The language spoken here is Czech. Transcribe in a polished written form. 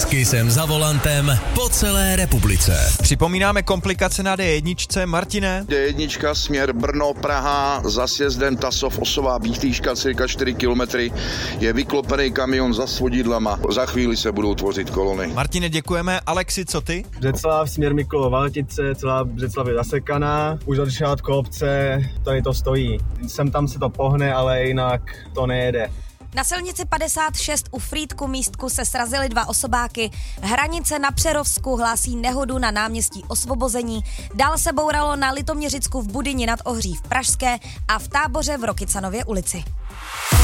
S Kissem za volantem po celé republice. Připomínáme komplikace na D1. Martine? D1 směr Brno, Praha, za sjezdem Tasov, Osová Bíchtýška, cirka 4 kilometry. Je vyklopený kamion za svodidlama. Za chvíli se budou tvořit kolony. Martine, děkujeme. Alexi, co ty? Břeclav, směr Mikulova Valtice, celá Břeclav je zasekaná. Už od začátku obce tady to stojí. Sem tam se to pohne, ale jinak to nejede. Na silnici 56 u Frýdku místku se srazily 2 osobáky. Hranice na Přerovsku hlásí nehodu na náměstí Osvobození. Dál se bouralo na Litoměřicku v Budyni nad Ohří v Pražské a v Táboře v Rokycanově ulici.